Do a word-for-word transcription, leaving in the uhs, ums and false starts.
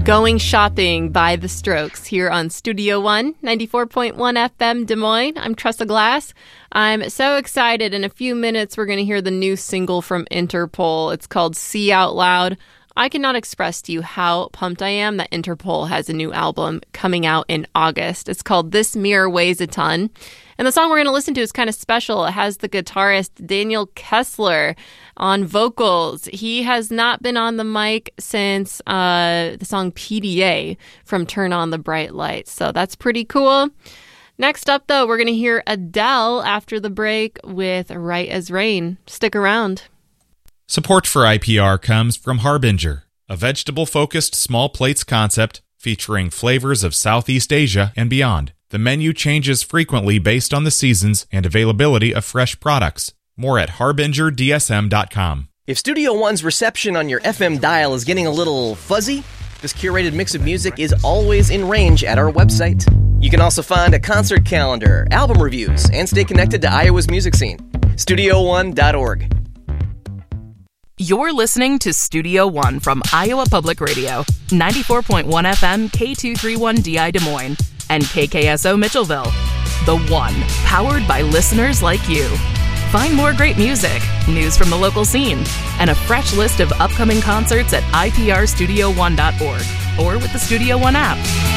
Going Shopping by The Strokes here on Studio One, ninety-four point one F M Des Moines. I'm Tressa Glass. I'm so excited. In a few minutes, we're going to hear the new single from Interpol. It's called See Out Loud. I cannot express to you how pumped I am that Interpol has a new album coming out in August. It's called This Mirror Weighs a Ton. And the song we're going to listen to is kind of special. It has the guitarist Daniel Kessler on vocals. He has not been on the mic since uh, the song P D A from Turn On the Bright Lights. So that's pretty cool. Next up, though, we're going to hear Adele after the break with Right as Rain. Stick around. Support for I P R comes from Harbinger, a vegetable-focused small plates concept featuring flavors of Southeast Asia and beyond. The menu changes frequently based on the seasons and availability of fresh products. More at harbinger d s m dot com. If Studio One's reception on your F M dial is getting a little fuzzy, this curated mix of music is always in range at our website. You can also find a concert calendar, album reviews, and stay connected to Iowa's music scene. studio one dot org. You're listening to Studio One from Iowa Public Radio, ninety-four point one F M K two thirty-one D I Des Moines, and K K S O Mitchellville. The One, powered by listeners like you. Find more great music, news from the local scene, and a fresh list of upcoming concerts at I P R studio one dot org or with the Studio One app.